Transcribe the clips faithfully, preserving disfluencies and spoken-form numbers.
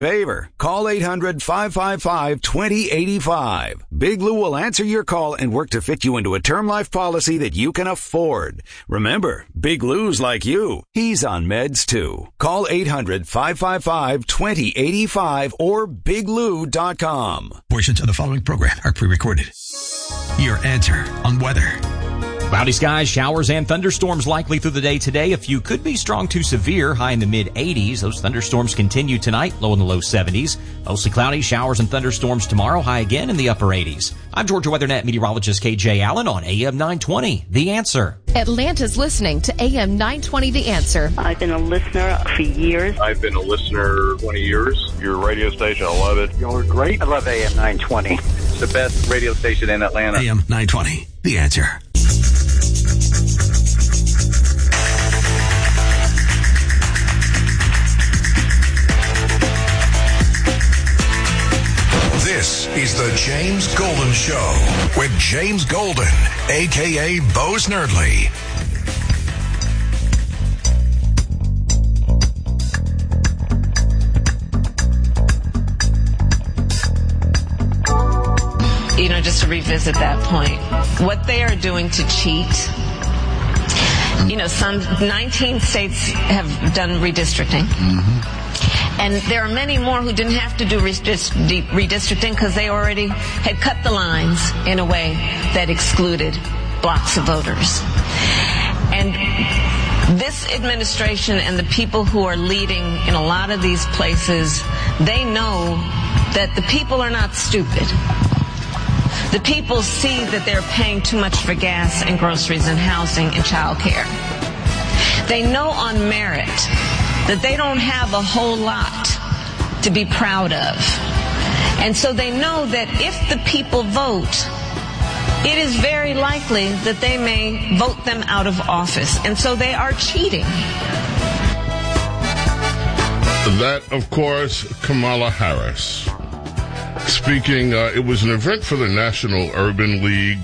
Favor, call eight hundred, five five five, two zero eight five. Big Lou will answer your call and work to fit you into a term life policy that you can afford. Remember, Big Lou's like you. He's on meds too. Call eight hundred, five five five, two zero eight five or big lou dot com. Portions of the following program are pre-recorded. Your answer on weather. Cloudy skies, showers, and thunderstorms likely through the day today. A few could be strong to severe, high in the mid eighties. Those thunderstorms continue tonight, low in the low seventies. Mostly cloudy, showers, and thunderstorms tomorrow, high again in the upper eighties. I'm Georgia WeatherNet meteorologist K J Allen on A M nine twenty, The Answer. Atlanta's listening to A M nine twenty, The Answer. I've been a listener for years. I've been a listener twenty years. Your radio station, I love it. You're great. I love A M nine twenty. It's the best radio station in Atlanta. A M nine twenty, The Answer. This is the James Golden Show with James Golden, a k a. Bo Snerdley. You know, just to revisit that point, what they are doing to cheat, you know, some nineteen states have done redistricting. Mm-hmm. And there are many more who didn't have to do redistricting because they already had cut the lines in a way that excluded blocks of voters. And this administration and the people who are leading in a lot of these places, they know that the people are not stupid. The people see that they're paying too much for gas and groceries and housing and child care. They know on merit that they don't have a whole lot to be proud of. And so they know that if the people vote, it is very likely that they may vote them out of office. And so they are cheating. That, of course, Kamala Harris. Speaking, uh, it was an event for the National Urban League,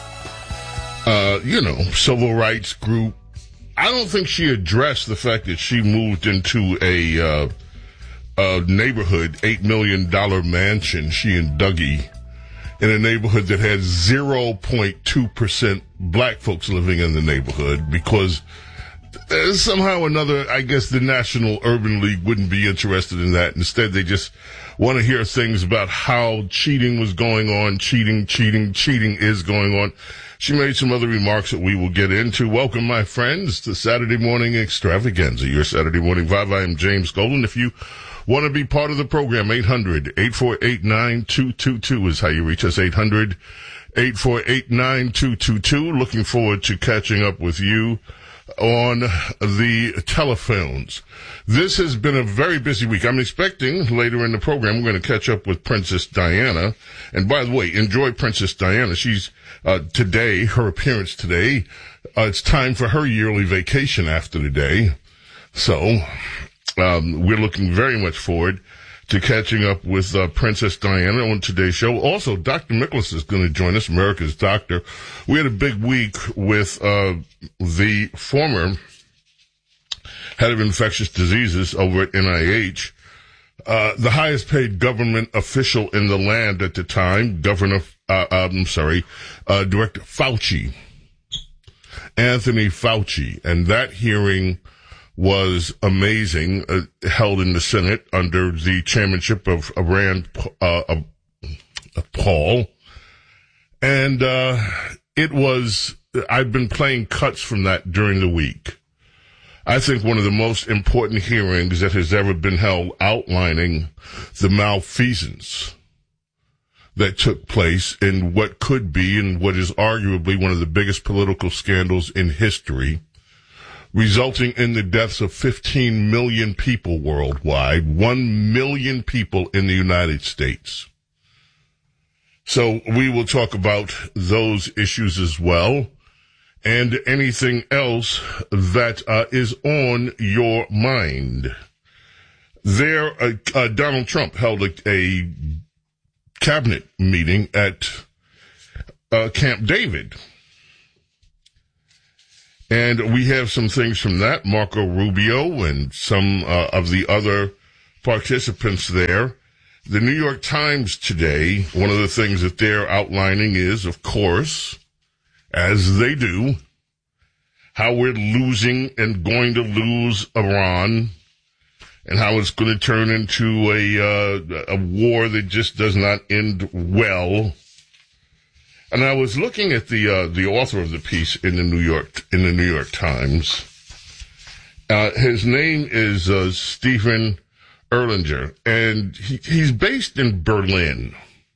uh, you know, civil rights group. I don't think she addressed the fact that she moved into a, uh, a neighborhood, eight million dollars mansion, she and Dougie, in a neighborhood that had zero point two percent black folks living in the neighborhood, because uh, somehow or another, I guess the National Urban League wouldn't be interested in that. Instead, they just want to hear things about how cheating was going on, cheating, cheating, cheating is going on. She made some other remarks that we will get into. Welcome, my friends, to Saturday Morning Extravaganza, your Saturday Morning Vibe. I am James Golden. If you want to be part of the program, eight hundred, eight four eight, nine two two two is how you reach us, eight hundred, eight four eight, nine two two two. Looking forward to catching up with you on the telephones. This has been a very busy week. I'm expecting later in the program we're going to catch up with Princess Diana. And by the way, enjoy Princess Diana. She's uh today, her appearance today. Uh, it's time for her yearly vacation after today. So um we're looking very much forward to catching up with uh, Princess Diana on today's show. Also, Doctor Miklas is going to join us, America's Doctor. We had a big week with uh the former head of infectious diseases over at N I H, uh the highest paid government official in the land at the time, Governor, uh, I'm sorry, uh Director Fauci, Anthony Fauci. And that hearing was amazing, uh, held in the Senate under the chairmanship of uh, Rand uh, uh, Paul. And uh it was, I've been playing cuts from that during the week. I think one of the most important hearings that has ever been held, outlining the malfeasance that took place in what could be and what is arguably one of the biggest political scandals in history, resulting in the deaths of fifteen million people worldwide, one million people in the United States. So we will talk about those issues as well, and anything else that uh, is on your mind. There, uh, uh, Donald Trump held a, a cabinet meeting at uh, Camp David. And we have some things from that. Marco Rubio and some uh, of the other participants there. The New York Times today, one of the things that they're outlining is, of course, as they do, how we're losing and going to lose Iran, and how it's going to turn into a uh, a war that just does not end well. And I was looking at the uh, the author of the piece in the New York in the New York Times. Uh, his name is uh, Stephen Erlanger, and he, he's based in Berlin.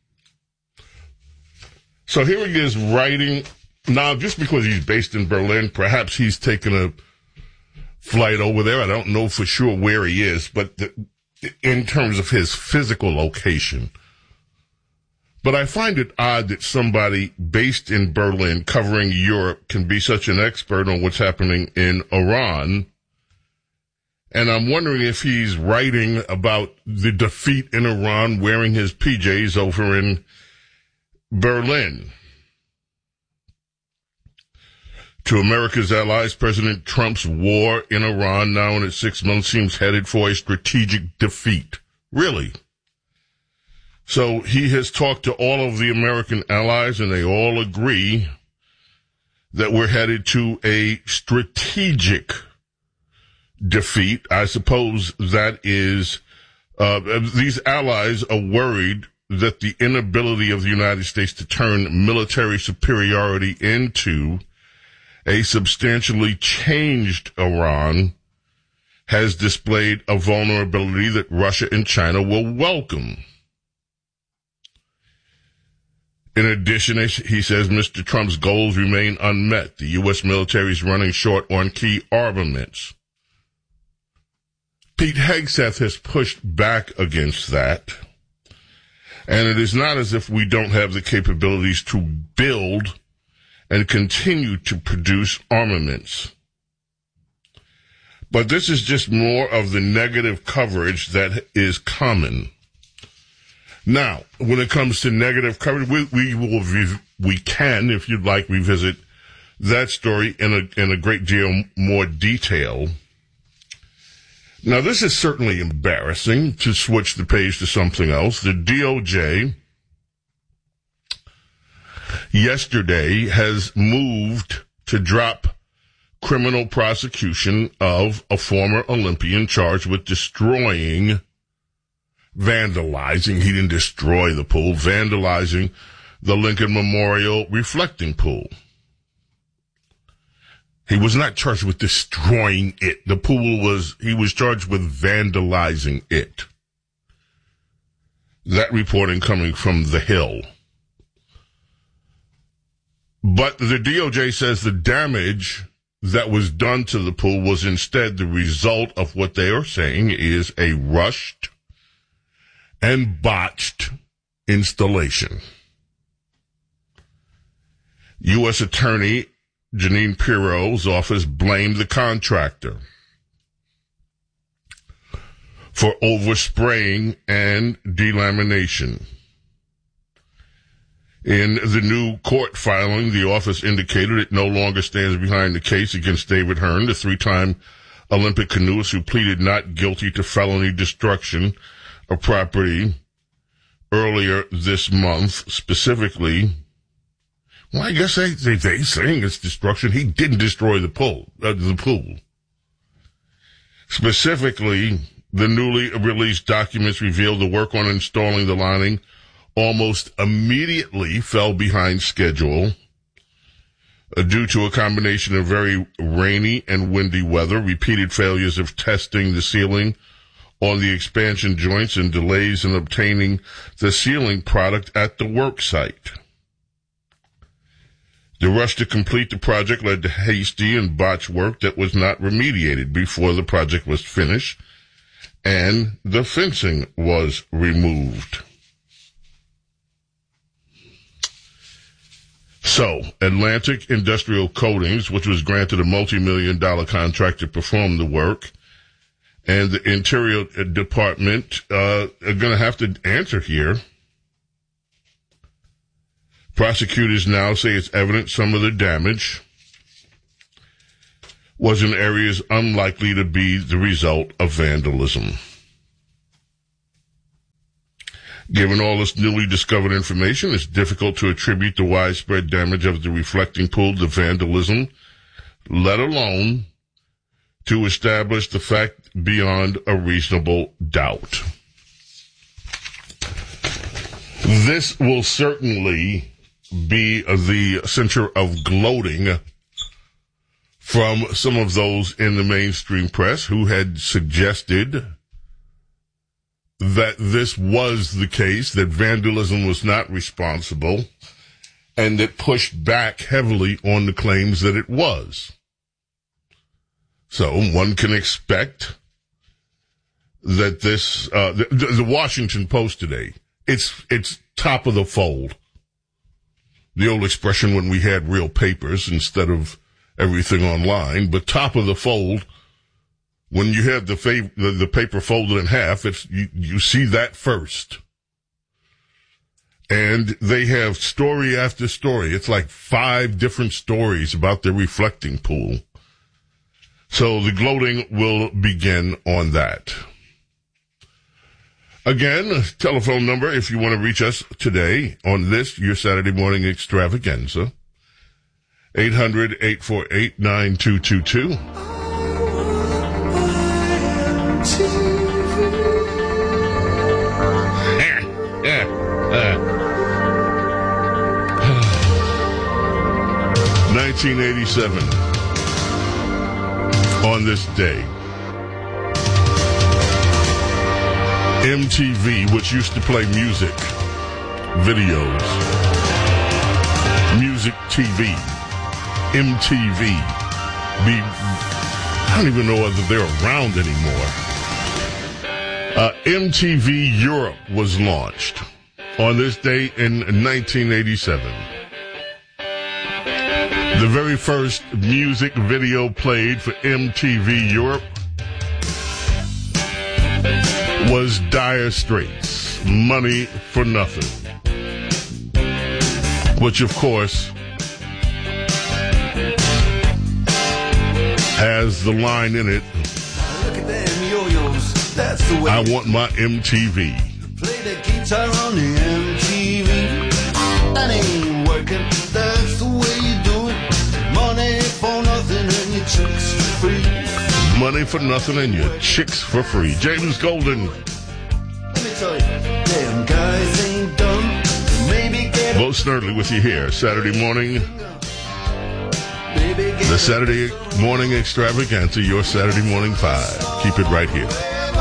So here he is writing. Now, just because he's based in Berlin, perhaps he's taken a flight over there. I don't know for sure where he is, but the, in terms of his physical location. But I find it odd that somebody based in Berlin covering Europe can be such an expert on what's happening in Iran. And I'm wondering if he's writing about the defeat in Iran wearing his P Js over in Berlin. To America's allies, President Trump's war in Iran, now in its sixth month, seems headed for a strategic defeat. Really? So he has talked to all of the American allies, and they all agree that we're headed to a strategic defeat. I suppose that is, uh, these allies are worried that the inability of the United States to turn military superiority into a substantially changed Iran has displayed a vulnerability that Russia and China will welcome. In addition, he says Mister Trump's goals remain unmet. The U S military is running short on key armaments. Pete Hegseth has pushed back against that. And it is not as if we don't have the capabilities to build and continue to produce armaments. But this is just more of the negative coverage that is common. Now, when it comes to negative coverage, we, we will, we can, if you'd like, revisit that story in a, in a great deal more detail. Now, this is certainly embarrassing, to switch the page to something else. The D O J yesterday has moved to drop criminal prosecution of a former Olympian charged with destroying, vandalizing, he didn't destroy the pool, vandalizing the Lincoln Memorial reflecting pool. He was not charged with destroying it. The pool was, he was charged with vandalizing it. That reporting coming from The Hill. But the D O J says the damage that was done to the pool was instead the result of what they are saying is a rushed and botched installation. U S Attorney Jeanine Pirro's office blamed the contractor for overspraying and delamination. In the new court filing, the office indicated it no longer stands behind the case against David Hearn, the three-time Olympic canoeist who pleaded not guilty to felony destruction of property earlier this month. Specifically, well, I guess they, they, they saying it's destruction. He didn't destroy the pool, uh, the pool. Specifically, the newly released documents revealed the work on installing the lining almost immediately fell behind schedule uh, due to a combination of very rainy and windy weather, repeated failures of testing the ceiling on the expansion joints, and delays in obtaining the ceiling product at the work site. The rush to complete the project led to hasty and botched work that was not remediated before the project was finished, and the fencing was removed. So, Atlantic Industrial Coatings, which was granted a multi-million dollar contract to perform the work, and the Interior Department uh, are going to have to answer here. Prosecutors now say it's evident some of the damage was in areas unlikely to be the result of vandalism. Given all this newly discovered information, it's difficult to attribute the widespread damage of the reflecting pool to vandalism, let alone to establish the fact beyond a reasonable doubt. This will certainly be the center of gloating from some of those in the mainstream press who had suggested that this was the case, that vandalism was not responsible, and that pushed back heavily on the claims that it was. So one can expect that this, uh, the, the Washington Post today, it's, it's top of the fold. The old expression when we had real papers instead of everything online, but top of the fold, when you have the, fav- the, the paper folded in half, it's, you, you see that first. And they have story after story. It's like five different stories about the reflecting pool. So the gloating will begin on that. Again, telephone number if you want to reach us today on this, your Saturday morning extravaganza. eight hundred, eight four eight, nine two two two. nineteen eighty-seven. On this day, M T V, which used to play music, videos, music T V, M T V, be, I don't even know whether they're around anymore. Uh, M T V Europe was launched on this day in nineteen eighty-seven. The very first music video played for M T V Europe was Dire Straits, Money for Nothing, which of course has the line in it, look at them yo-yos, that's the way I want my M T V. Play the guitar on the M T V. That ain't working, that's the way you do it. Money for nothing and your chicks for free. Money for nothing and your chicks for free. James Golden. Let me tell you, damn guys ain't dumb. Maybe get Bo Snerdley with you here, Saturday morning. The Saturday morning extravaganza, your Saturday morning five. Keep it right here.